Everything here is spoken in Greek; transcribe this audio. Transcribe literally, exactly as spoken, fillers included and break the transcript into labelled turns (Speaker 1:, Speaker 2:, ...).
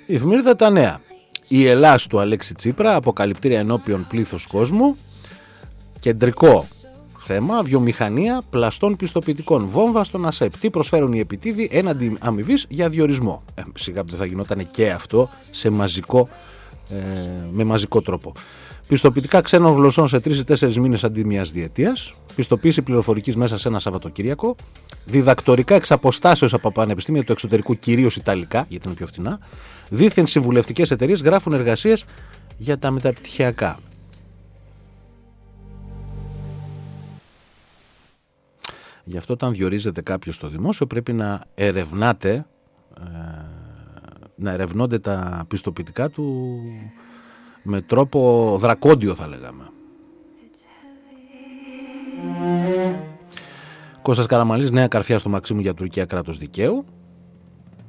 Speaker 1: Η εφημερίδα Τα Νέα. Η Ελλάς του Αλέξη Τσίπρα, αποκαλυπτήρια ενώπιον πλήθος κόσμου. Κεντρικό θέμα, βιομηχανία πλαστών πιστοποιητικών. Βόμβα στον ΑΣΕΠ. Τι προσφέρουν οι επιτίδιοι έναντι αμοιβής για διορισμό. Ε, σιγά που δεν θα γινόταν και αυτό σε μαζικό, ε, με μαζικό τρόπο. Πιστοποιητικά ξένων γλωσσών σε τρεις ή τέσσερις μήνες αντί μιας διετίας. Πιστοποίηση πληροφορικής μέσα σε ένα Σαββατοκύριακο. Διδακτορικά εξ αποστάσεως από πανεπιστήμια του εξωτερικού, κυρίως Ιταλικά, γιατί είναι πιο φτηνά. Δήθεν συμβουλευτικές εταιρείες γράφουν εργασίες για τα μεταπτυχιακά. Γι' αυτό όταν διορίζεται κάποιος στο δημόσιο πρέπει να ερευνάτε, ε, να ερευνώνται τα πιστοποιητικά του με τρόπο δρακόντιο, θα λέγαμε. Κώστας Καραμανλής, νέα καρφιά στο Μαξίμου για Τουρκία κράτος δικαίου.